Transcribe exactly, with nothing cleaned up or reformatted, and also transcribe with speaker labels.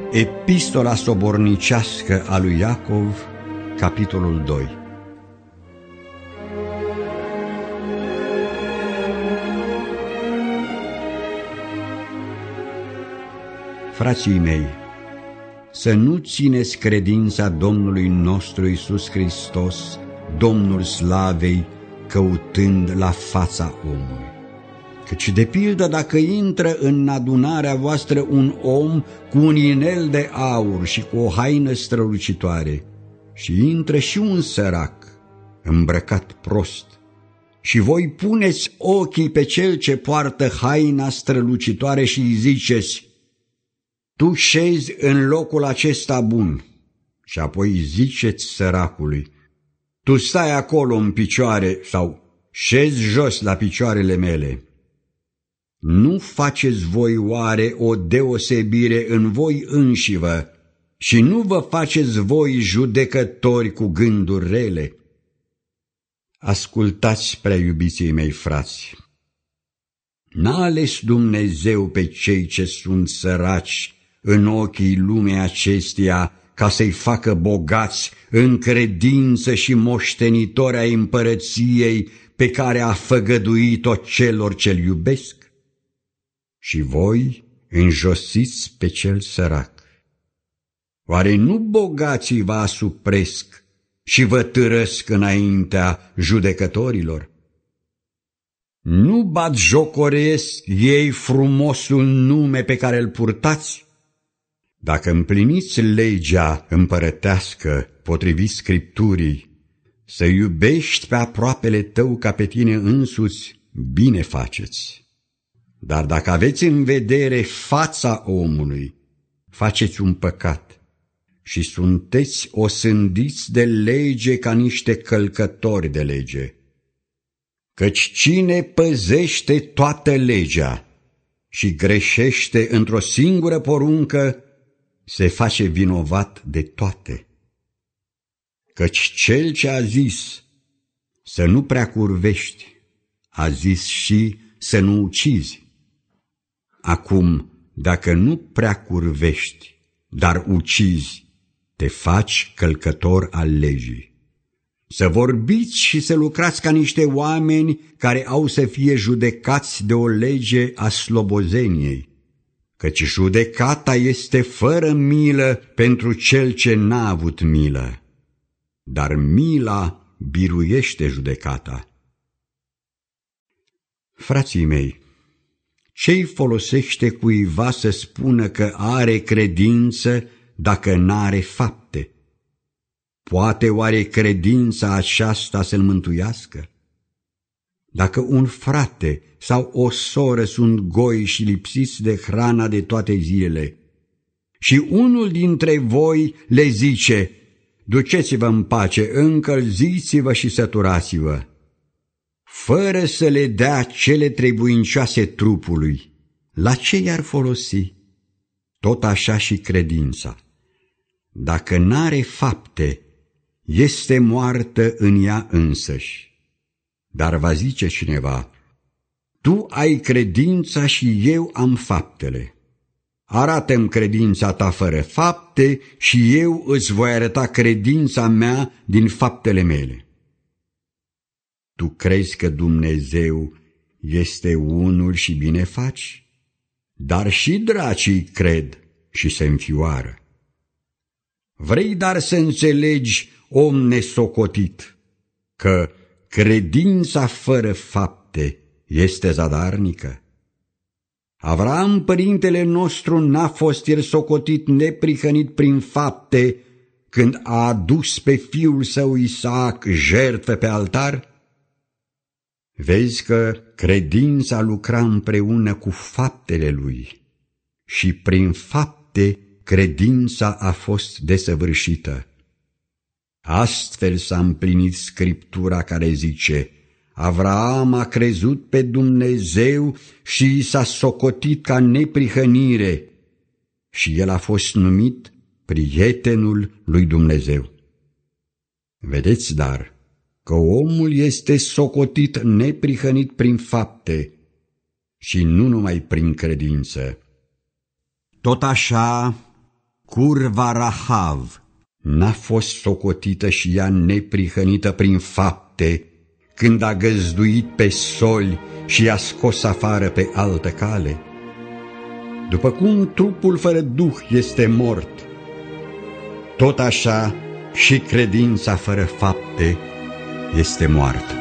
Speaker 1: Epistola sobornicească a lui Iacov, capitolul doi. Frații mei, să nu țineți credința Domnului nostru Iisus Hristos, Domnul slavei, căutând la fața omului. Căci de pildă dacă intră în adunarea voastră un om cu un inel de aur și cu o haină strălucitoare, și intră și un sărac îmbrăcat prost, și voi puneți ochii pe cel ce poartă haina strălucitoare și îi ziceți: tu șezi în locul acesta bun, și apoi ziceți săracului: tu stai acolo în picioare sau șezi jos la picioarele mele. Nu faceți voi oare o deosebire în voi înșivă și nu vă faceți voi judecători cu gânduri rele? Ascultați, prea iubiții mei frați, n-a ales Dumnezeu pe cei ce sunt săraci în ochii lumii acesteia ca să-i facă bogați în credință și moștenitori ai împărăției pe care a făgăduit-o celor ce-L iubesc? Și voi înjosiți pe cel sărac. Oare nu bogații vă asupresc și vă târăsc înaintea judecătorilor? Nu batjocoresc ei frumosul nume pe care îl purtați? Dacă împliniți legea împărătească potrivit Scripturii, să iubești pe aproapele tău ca pe tine însuți, bine faceți. Dar dacă aveți în vedere fața omului, faceți un păcat și sunteți osândiți de lege ca niște călcători de lege. Căci cine păzește toată legea și greșește într-o singură poruncă, se face vinovat de toate. Căci cel ce a zis să nu prea curvești, a zis și să nu ucizi. Acum, dacă nu prea curvești, dar ucizi, te faci călcător al legii. Să vorbiți și să lucrați ca niște oameni care au să fie judecați de o lege a slobozeniei, căci judecata este fără milă pentru cel ce n-a avut milă, dar mila biruiește judecata. Frații mei, ce-i folosește cuiva să spună că are credință dacă n-are fapte? Poate oare credința aceasta să-l mântuiască? Dacă un frate sau o soră sunt goi și lipsiți de hrana de toate zilele, și unul dintre voi le zice: duceți-vă în pace, încălziți-vă și săturați-vă, fără să le dea cele trebuincioase trupului, la ce i-ar folosi? Tot așa și credința, dacă n-are fapte, este moartă în ea însăși. Dar va zice cineva: tu ai credința și eu am faptele. Arată-mi credința ta fără fapte și eu îți voi arăta credința mea din faptele mele. Tu crezi că Dumnezeu este unul și bine faci? Dar și dracii cred și se înfioară. Vrei dar să înțelegi, om nesocotit, că credința fără fapte este zadarnică? Avram, părintele nostru, n-a fost el socotit neprihănit prin fapte când a adus pe fiul său Isaac jertfă pe altar? Vezi că credința lucra împreună cu faptele lui și prin fapte credința a fost desăvârșită. Astfel s-a împlinit Scriptura care zice: Avraam a crezut pe Dumnezeu și i s-a socotit ca neprihănire și el a fost numit prietenul lui Dumnezeu. Vedeți, dar, că omul este socotit neprihănit prin fapte și nu numai prin credință. Tot așa, Curva Rahav n-a fost socotită și ea neprihănită prin fapte când a găzduit pe soli și i-a scos afară pe altă cale? După cum trupul fără duh este mort, tot așa și credința fără fapte este moartă.